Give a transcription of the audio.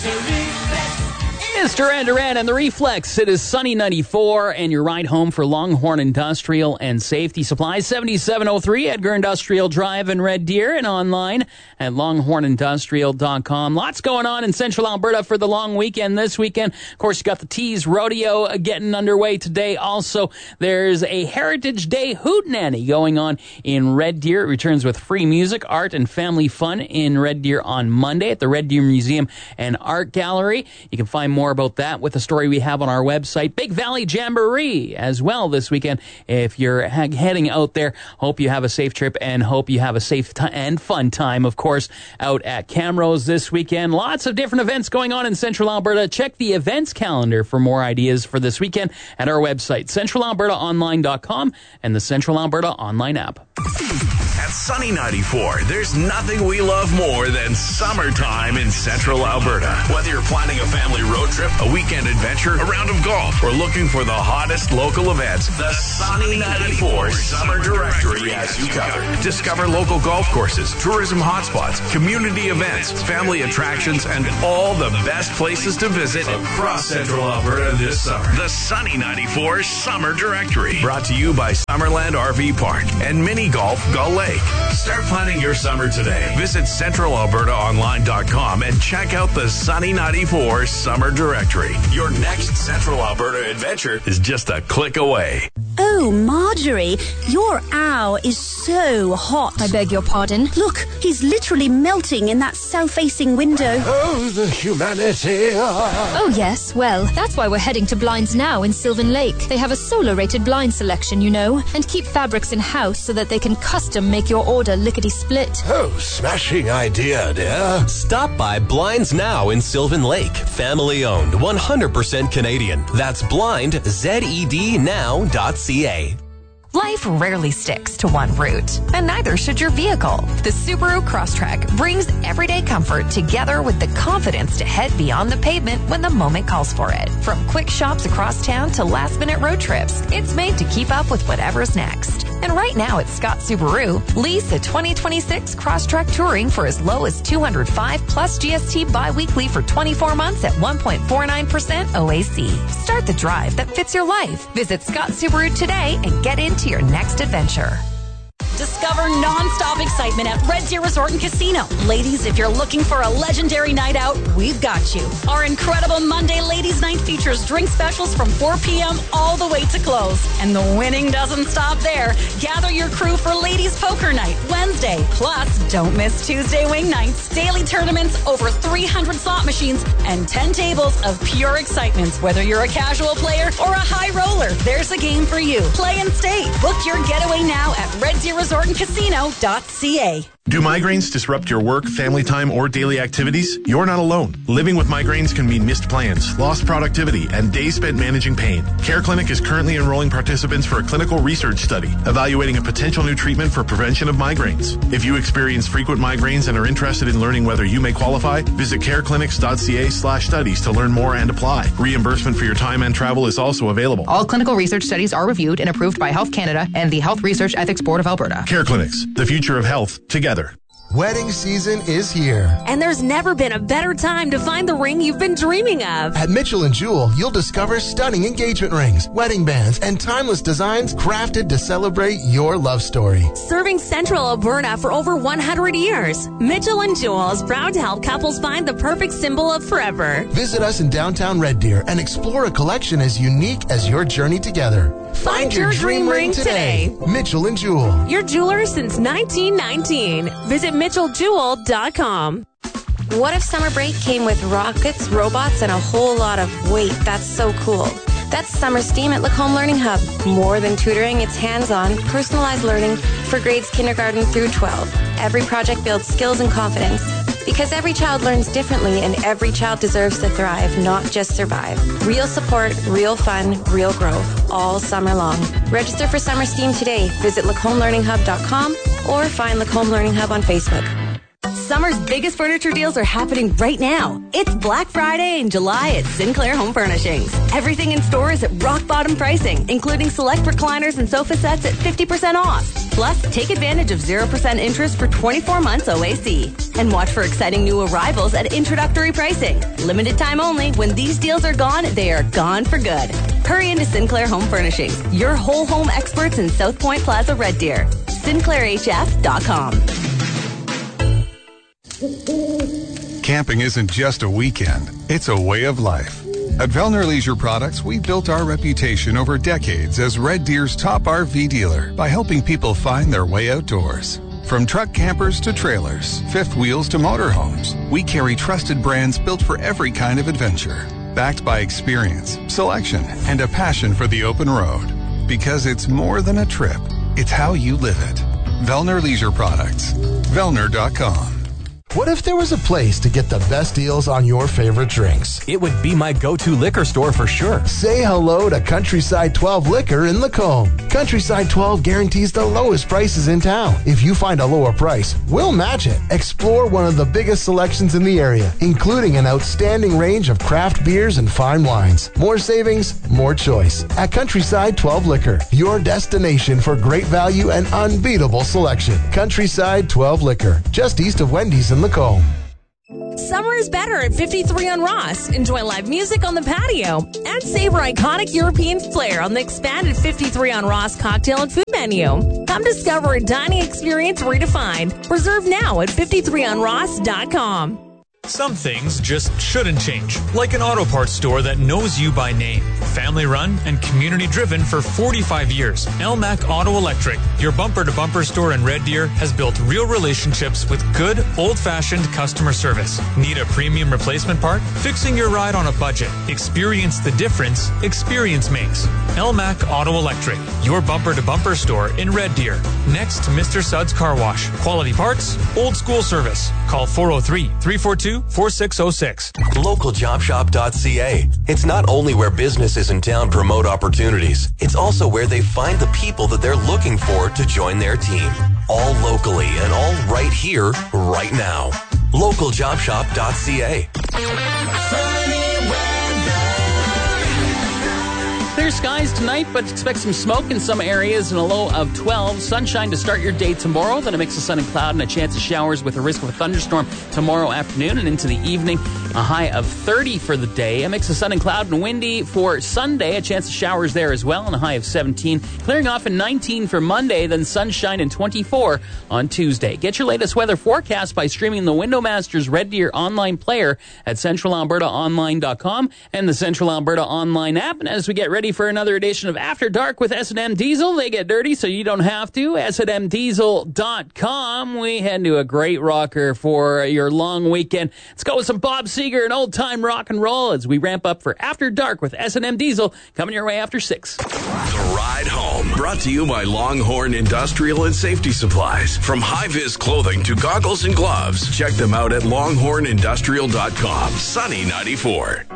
It's Duran Duran and the Reflex. It is Sunny 94 and your ride home for Longhorn Industrial and Safety Supplies, 7703 Edgar Industrial Drive in Red Deer, and online at longhornindustrial.com. Lots going on in Central Alberta for the long weekend this weekend. Of course, you got the Tees Rodeo getting underway today. Also, there's a Heritage Day Hootenanny going on in Red Deer. It returns with free music, art, and family fun in Red Deer on Monday at the Red Deer Museum and Art Gallery. You can find more about that with the story we have on our website. Big Valley Jamboree as well this weekend. If you're heading out there, hope you have a safe trip and hope you have a safe and fun time, of course, out at Camrose this weekend. Lots of different events going on in Central Alberta. Check the events calendar for more ideas for this weekend at our website, centralalbertaonline.com and the Central Alberta Online app. At Sunny 94, there's nothing we love more than summertime in Central Alberta. Whether you're planning a family road trip, a weekend adventure, a round of golf, or looking for the hottest local events, the Sunny 94 Summer Directory has you covered. Discover local golf courses, tourism hotspots, community events, family attractions, and all the best places to visit across Central Alberta this summer. The Sunny 94 Summer Directory, brought to you by Summerland RV Park and Mini Golf Gull Lake. Start planning your summer today. Visit centralalbertaonline.com and check out the Sunny 94 Summer Directory. Your next Central Alberta adventure is just a click away. Oh, Marjorie, your owl is so hot. I beg your pardon? Look, he's literally melting in that south-facing window. Oh, the humanity. Oh, yes. Well, that's why we're heading to Blinds Now in Sylvan Lake. They have a solar-rated blind selection, you know, and keep fabrics in-house so that they can custom make your order lickety-split. Oh, smashing idea, dear. Stop by Blinds Now in Sylvan Lake. Family owned, 100% Canadian. That's blindzednow.ca. Life rarely sticks to one route, and neither should your vehicle. The Subaru Crosstrek brings everyday comfort together with the confidence to head beyond the pavement when the moment calls for it. From quick shops across town to last-minute road trips, it's made to keep up with whatever's next. And right now at Scott Subaru, lease the 2026 Crosstrek Touring for as low as $205 plus GST bi-weekly for 24 months at 1.49% OAC. Start the drive that fits your life. Visit Scott Subaru today and get into your next adventure. Discover non-stop excitement at Red Deer Resort and Casino. Ladies, if you're looking for a legendary night out, we've got you. Our incredible Monday Ladies Night features drink specials from 4 p.m. all the way to close. And the winning doesn't stop there. Gather your crew for Ladies Poker Night Wednesday. Plus, don't miss Tuesday Wing Nights, daily tournaments, over 300 slot machines, and 10 tables of pure excitement. Whether you're a casual player or a high roller, there's a game for you. Play and stay. Book your getaway now at Red Deer Resort and Casino.ca. Do migraines disrupt your work, family time, or daily activities? You're not alone. Living with migraines can mean missed plans, lost productivity, and days spent managing pain. Care Clinic is currently enrolling participants for a clinical research study evaluating a potential new treatment for prevention of migraines. If you experience frequent migraines and are interested in learning whether you may qualify, visit careclinics.ca/studies to learn more and apply. Reimbursement for your time and travel is also available. All clinical research studies are reviewed and approved by Health Canada and the Health Research Ethics Board of Alberta. Care Clinics, the future of health, together. Wedding season is here. And there's never been a better time to find the ring you've been dreaming of. At Mitchell & Jewell, you'll discover stunning engagement rings, wedding bands, and timeless designs crafted to celebrate your love story. Serving Central Alberta for over 100 years, Mitchell & Jewell is proud to help couples find the perfect symbol of forever. Visit us in downtown Red Deer and explore a collection as unique as your journey together. Find your dream ring today. Mitchell & Jewell. Your jeweler since 1919. Visit MitchellJewel.com. What if summer break came with rockets, robots, and a whole lot of wait, that's so cool. That's Summer STEAM at Lacombe Learning Hub. More than tutoring, it's hands-on, personalized learning for grades kindergarten through 12. Every project builds skills and confidence. Because every child learns differently and every child deserves to thrive, not just survive. Real support, real fun, real growth, all summer long. Register for Summer STEAM today. Visit LacombelearningHub.com or find Lacombe Learning Hub on Facebook. Summer's biggest furniture deals are happening right now. It's Black Friday in July at Sinclair Home Furnishings. Everything in store is at rock bottom pricing, including select recliners and sofa sets at 50% off. Plus, take advantage of 0% interest for 24 months OAC. And watch for exciting new arrivals at introductory pricing. Limited time only. When these deals are gone, they are gone for good. Hurry into Sinclair Home Furnishings, your whole home experts in South Point Plaza, Red Deer. SinclairHF.com. Camping isn't just a weekend, it's a way of life. At Vellner Leisure Products, we've built our reputation over decades as Red Deer's top RV dealer by helping people find their way outdoors. From truck campers to trailers, fifth wheels to motorhomes, we carry trusted brands built for every kind of adventure. Backed by experience, selection, and a passion for the open road. Because it's more than a trip, it's how you live it. Vellner Leisure Products. Vellner.com. What if there was a place to get the best deals on your favorite drinks? It would be my go-to liquor store for sure. Say hello to Countryside 12 Liquor in Lacombe. Countryside 12 guarantees the lowest prices in town. If you find a lower price, we'll match it. Explore one of the biggest selections in the area, including an outstanding range of craft beers and fine wines. More savings, more choice. At Countryside 12 Liquor, your destination for great value and unbeatable selection. Countryside 12 Liquor, just east of Wendy's in Lacombe. Summer is better at 53 on Ross. Enjoy live music on the patio and savor iconic European flair on the expanded 53 on Ross cocktail and food menu. Come discover a dining experience redefined. Reserve now at 53onross.com. Some things just shouldn't change, like an auto parts store that knows you by name. Family run and community driven for 45 years, Elmac Auto Electric, your bumper-to-bumper store in Red Deer, has built real relationships with good, old-fashioned customer service. Need a premium replacement part? Fixing your ride on a budget. Experience the difference experience makes. Elmac Auto Electric, your bumper-to-bumper store in Red Deer, next to Mr. Suds Car Wash. Quality parts, old school service. Call 403-342-4606. LocalJobShop.ca. It's not only where businesses in town promote opportunities, it's also where they find the people that they're looking for to join their team. All locally and all right here, right now. LocalJobShop.ca. Clear skies tonight, but expect some smoke in some areas and a low of 12. Sunshine to start your day tomorrow, then a mix of sun and cloud and a chance of showers with a risk of a thunderstorm tomorrow afternoon and into the evening. A high of 30 for the day. A mix of sun and cloud and windy for Sunday. A chance of showers there as well and a high of 17. Clearing off in 19 for Monday, then sunshine and 24 on Tuesday. Get your latest weather forecast by streaming the Windowmasters Red Deer online player at CentralAlbertaOnline.com and the Central Alberta Online app. And as we get ready for another edition of After Dark with S&M Diesel, they get dirty so you don't have to. SNMDiesel.com. We head to a great rocker for your long weekend. Let's go with some Bob Seger and old-time rock and roll as we ramp up for After Dark with S&M Diesel, coming your way after 6. The Ride Home, brought to you by Longhorn Industrial and Safety Supplies. From high-vis clothing to goggles and gloves, check them out at longhornindustrial.com. Sunny 94.